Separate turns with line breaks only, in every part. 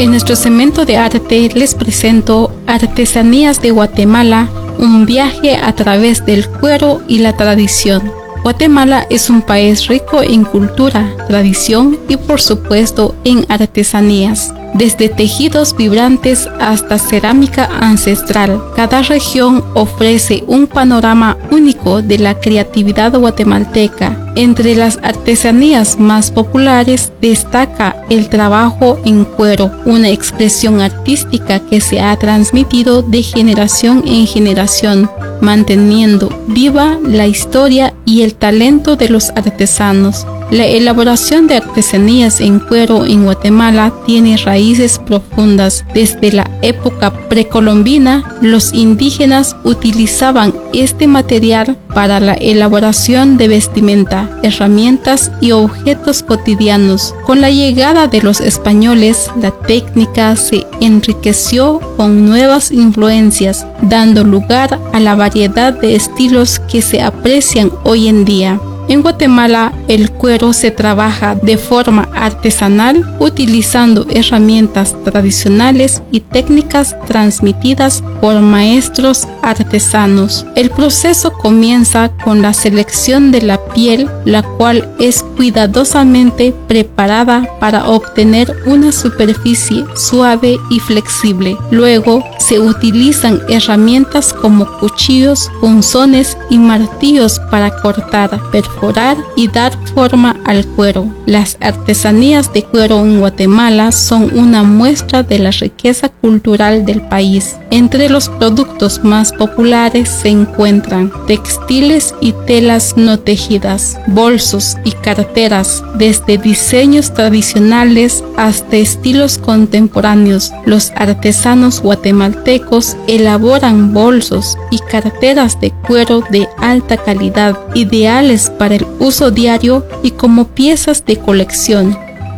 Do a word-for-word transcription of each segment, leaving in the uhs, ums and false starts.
En nuestro segmento de arte les presento Artesanías de Guatemala, un viaje a través del cuero y la tradición. Guatemala es un país rico en cultura, tradición y por supuesto en artesanías. Desde tejidos vibrantes hasta cerámica ancestral, cada región ofrece un panorama único de la creatividad guatemalteca. Entre las artesanías más populares destaca el trabajo en cuero, una expresión artística que se ha transmitido de generación en generación, manteniendo viva la historia y el talento de los artesanos. La elaboración de artesanías en cuero en Guatemala tiene raíces profundas. Desde la época precolombina, los indígenas utilizaban este material para la elaboración de vestimenta, herramientas y objetos cotidianos. Con la llegada de los españoles, la técnica se enriqueció con nuevas influencias, dando lugar a la variedad de estilos que se aprecian hoy en día. En Guatemala, el cuero se trabaja de forma artesanal utilizando herramientas tradicionales y técnicas transmitidas por maestros artesanos. El proceso comienza con la selección de la piel, la cual es cuidadosamente preparada para obtener una superficie suave y flexible. Luego, se utilizan herramientas como cuchillos, punzones y martillos para cortar, perforar y dar forma al cuero. Las artesanías de cuero en Guatemala son una muestra de la riqueza cultural del país. Entre los productos más populares se encuentran textiles y telas no tejidas, bolsos y carteras, desde diseños tradicionales hasta estilos contemporáneos. Los artesanos guatemaltecos elaboran bolsos y carteras de cuero de alta calidad, ideales para el uso diario y como piezas de colección.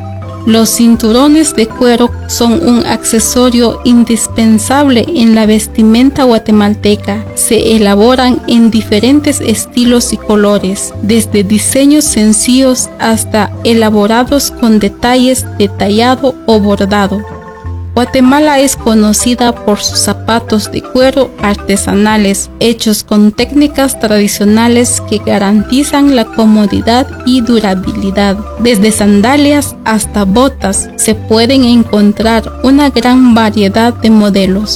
Los cinturones de cuero son un accesorio indispensable en la vestimenta guatemalteca. Se elaboran en diferentes estilos y colores, desde diseños sencillos hasta elaborados con detalles de tallado o bordado. Guatemala es conocida por sus zapatos de cuero artesanales, hechos con técnicas tradicionales que garantizan la comodidad y durabilidad. Desde sandalias hasta botas se pueden encontrar una gran variedad de modelos.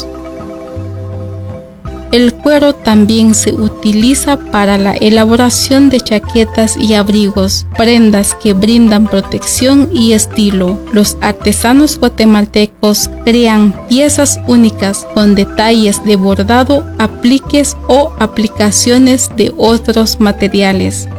El cuero también se utiliza para la elaboración de chaquetas y abrigos, prendas que brindan protección y estilo. Los artesanos guatemaltecos crean piezas únicas con detalles de bordado, apliques o aplicaciones de otros materiales.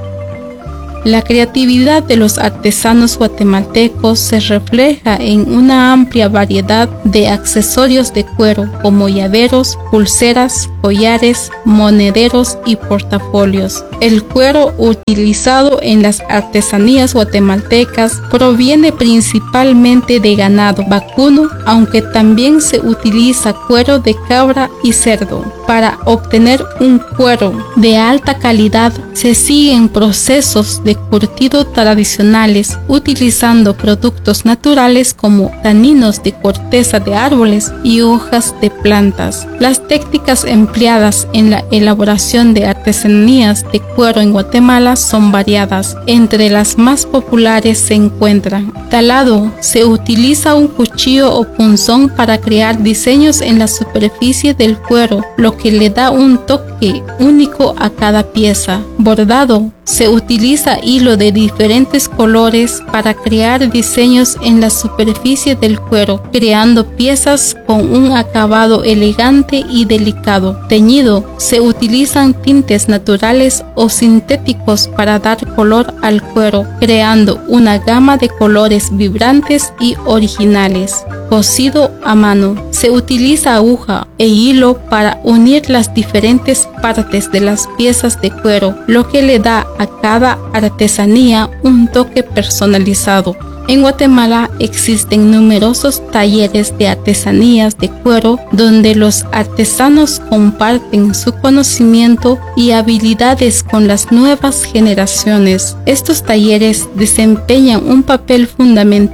La creatividad de los artesanos guatemaltecos se refleja en una amplia variedad de accesorios de cuero como llaveros, pulseras, collares, monederos y portafolios. El cuero utilizado en las artesanías guatemaltecas proviene principalmente de ganado vacuno, aunque también se utiliza cuero de cabra y cerdo. Para obtener un cuero de alta calidad se siguen procesos de curtido tradicionales, utilizando productos naturales como taninos de corteza de árboles y hojas de plantas. Las técnicas empleadas en la elaboración de artesanías de cuero en Guatemala son variadas. Entre las más populares se encuentran: talado. Se utiliza un cuchillo o punzón para crear diseños en la superficie del cuero, lo que le da un toque único a cada pieza. Bordado. Se utiliza hilo de diferentes colores para crear diseños en la superficie del cuero, creando piezas con un acabado elegante y delicado. Teñido. Se utilizan tintes naturales o sintéticos para dar color al cuero, creando una gama de colores vibrantes y originales. Cosido a mano. Se utiliza aguja e hilo para unir las diferentes partes de las piezas de cuero, lo que le da a cada artesanía un toque personalizado. En Guatemala existen numerosos talleres de artesanías de cuero donde los artesanos comparten su conocimiento y habilidades con las nuevas generaciones. Estos talleres desempeñan un papel fundamental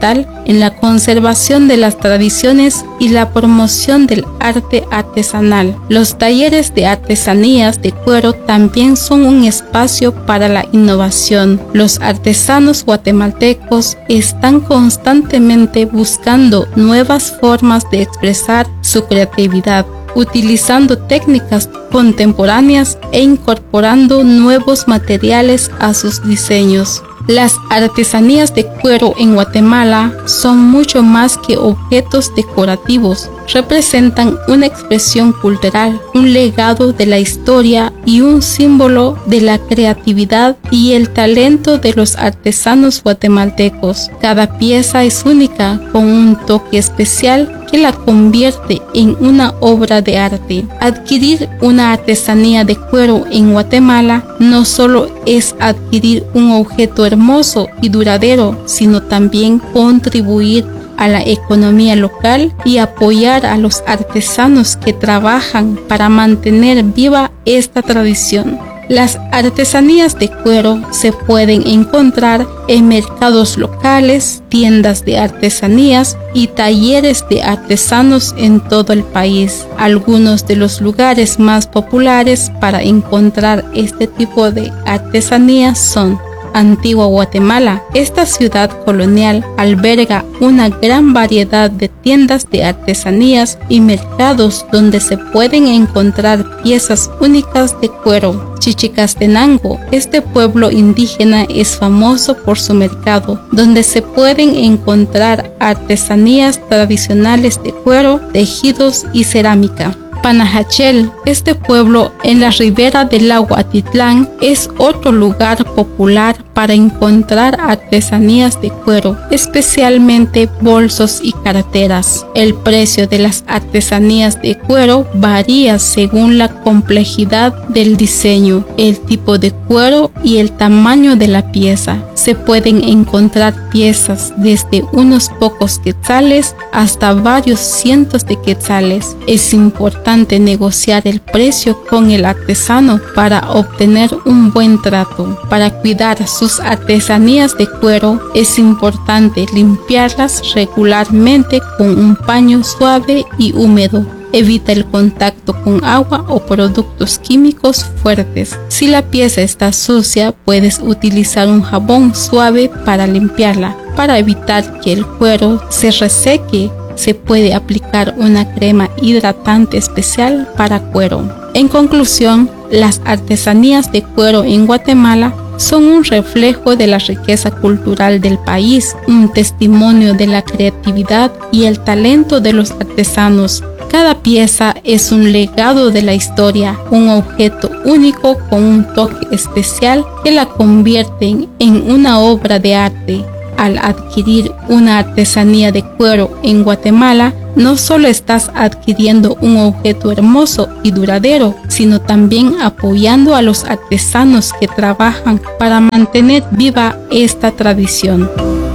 en la conservación de las tradiciones y la promoción del arte artesanal. Los talleres de artesanías de cuero también son un espacio para la innovación. Los artesanos guatemaltecos están constantemente buscando nuevas formas de expresar su creatividad, utilizando técnicas contemporáneas e incorporando nuevos materiales a sus diseños. Las artesanías de cuero en Guatemala son mucho más que objetos decorativos. Representan una expresión cultural, un legado de la historia y un símbolo de la creatividad y el talento de los artesanos guatemaltecos. Cada pieza es única, con un toque especial que la convierte en una obra de arte. Adquirir una artesanía de cuero en Guatemala no solo es adquirir un objeto hermoso y duradero, sino también contribuir a la economía local y apoyar a los artesanos que trabajan para mantener viva esta tradición. Las artesanías de cuero se pueden encontrar en mercados locales, tiendas de artesanías y talleres de artesanos en todo el país. Algunos de los lugares más populares para encontrar este tipo de artesanías son Antigua Guatemala. Esta ciudad colonial alberga una gran variedad de tiendas de artesanías y mercados donde se pueden encontrar piezas únicas de cuero. Chichicastenango. Este pueblo indígena es famoso por su mercado, donde se pueden encontrar artesanías tradicionales de cuero, tejidos y cerámica. Panajachel. Este pueblo en la ribera del lago Atitlán es otro lugar popular para encontrar artesanías de cuero, especialmente bolsos y carteras. El precio de las artesanías de cuero varía según la complejidad del diseño, el tipo de cuero y el tamaño de la pieza. Se pueden encontrar piezas desde unos pocos quetzales hasta varios cientos de quetzales. Es importante negociar el precio con el artesano para obtener un buen trato. Para cuidar sus artesanías de cuero es importante limpiarlas regularmente con un paño suave y húmedo. Evita el contacto con agua o productos químicos fuertes. Si la pieza está sucia, puedes utilizar un jabón suave para limpiarla. Para evitar que el cuero se reseque, se puede aplicar una crema hidratante especial para cuero. En conclusión, las artesanías de cuero en Guatemala son un reflejo de la riqueza cultural del país, un testimonio de la creatividad y el talento de los artesanos. Cada pieza es un legado de la historia, un objeto único con un toque especial que la convierten en una obra de arte. Al adquirir una artesanía de cuero en Guatemala, no solo estás adquiriendo un objeto hermoso y duradero, sino también apoyando a los artesanos que trabajan para mantener viva esta tradición.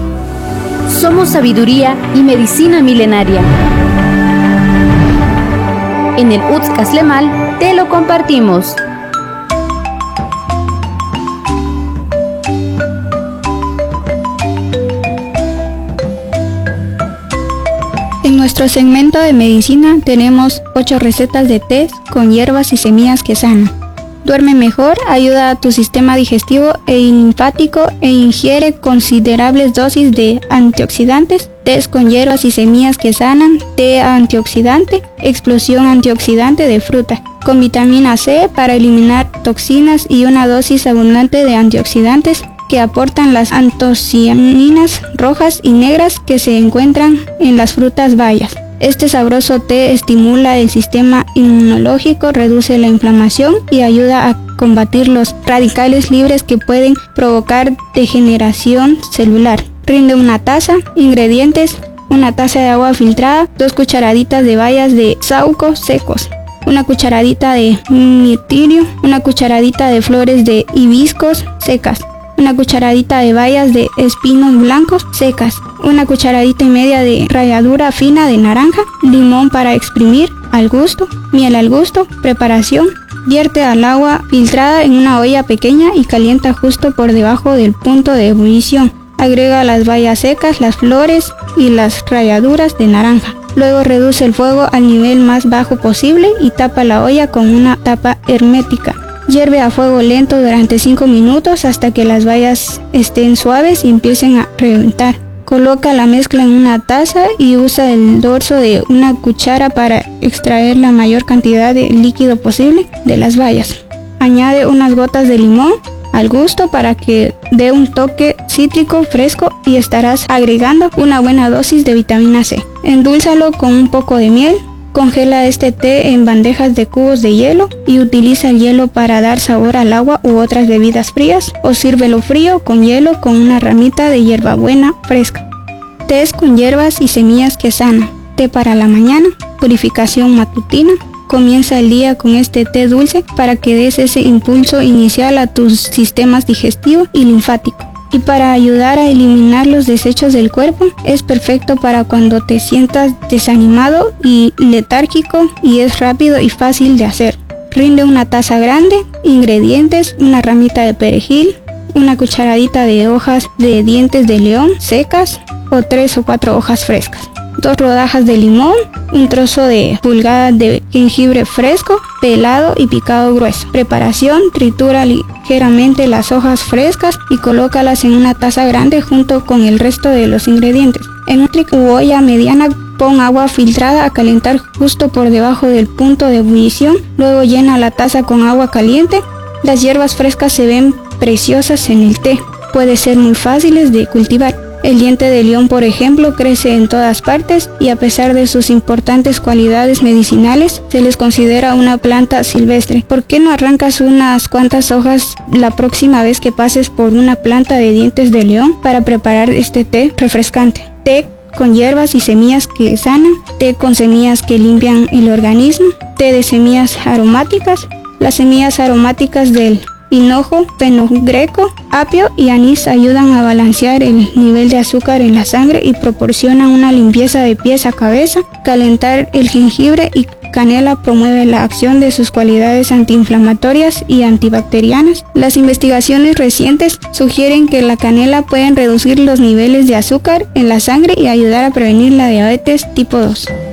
Somos sabiduría y medicina milenaria. En el U T S Caslemal te lo compartimos.
En nuestro segmento de medicina tenemos ocho recetas de té con hierbas y semillas que sanan. Duerme mejor, ayuda a tu sistema digestivo e linfático e ingiere considerables dosis de antioxidantes. Tés con hierbas y semillas que sanan, té antioxidante, explosión antioxidante de fruta, con vitamina C para eliminar toxinas y una dosis abundante de antioxidantes que aportan las antocianinas rojas y negras que se encuentran en las frutas bayas. Este sabroso té estimula el sistema inmunológico, reduce la inflamación y ayuda a combatir los radicales libres que pueden provocar degeneración celular. Rinde una taza. Ingredientes: una taza de agua filtrada, dos cucharaditas de bayas de saúco secos, una cucharadita de mirtillo, una cucharadita de flores de hibiscos secas, una cucharadita de bayas de espinos blancos secas, una cucharadita y media de ralladura fina de naranja, limón para exprimir al gusto, miel al gusto. Preparación: vierte al agua filtrada en una olla pequeña y calienta justo por debajo del punto de ebullición. Agrega las bayas secas, las flores y las ralladuras de naranja. Luego reduce el fuego al nivel más bajo posible y tapa la olla con una tapa hermética. Hierve a fuego lento durante cinco minutos hasta que las bayas estén suaves y empiecen a reventar. Coloca la mezcla en una taza y usa el dorso de una cuchara para extraer la mayor cantidad de líquido posible de las bayas. Añade unas gotas de limón al gusto para que dé un toque cítrico fresco y estarás agregando una buena dosis de vitamina C. Endúlzalo con un poco de miel. Congela este té en bandejas de cubos de hielo y utiliza el hielo para dar sabor al agua u otras bebidas frías, o sírvelo frío con hielo con una ramita de hierbabuena fresca. Tés con hierbas y semillas que sanan. Té para la mañana, purificación matutina. Comienza el día con este té dulce para que des ese impulso inicial a tus sistemas digestivo y linfático. Y para ayudar a eliminar los desechos del cuerpo, es perfecto para cuando te sientas desanimado y letárgico, y es rápido y fácil de hacer. Rinde una taza grande, ingredientes: una ramita de perejil, una cucharadita de hojas de dientes de león secas o tres o cuatro hojas frescas, dos rodajas de limón, un trozo de pulgada de jengibre fresco, pelado y picado grueso. Preparación: tritura ligeramente las hojas frescas y colócalas en una taza grande junto con el resto de los ingredientes. En una olla mediana pon agua filtrada a calentar justo por debajo del punto de ebullición. Luego llena la taza con agua caliente. Las hierbas frescas se ven preciosas en el té. Pueden ser muy fáciles de cultivar. El diente de león, por ejemplo, crece en todas partes y a pesar de sus importantes cualidades medicinales, se les considera una planta silvestre. ¿Por qué no arrancas unas cuantas hojas la próxima vez que pases por una planta de dientes de león para preparar este té refrescante? Té con hierbas y semillas que sanan, té con semillas que limpian el organismo, té de semillas aromáticas. Las semillas aromáticas del hinojo, fenogreco, apio y anís ayudan a balancear el nivel de azúcar en la sangre y proporcionan una limpieza de pies a cabeza. Calentar el jengibre y canela promueve la acción de sus cualidades antiinflamatorias y antibacterianas. Las investigaciones recientes sugieren que la canela puede reducir los niveles de azúcar en la sangre y ayudar a prevenir la diabetes tipo dos.